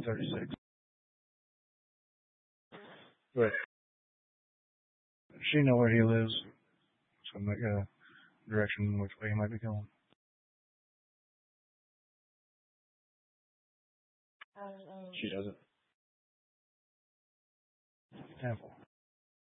1936. But she know where he lives, so I'm not gonna direction which way he might be going. She doesn't. Apple.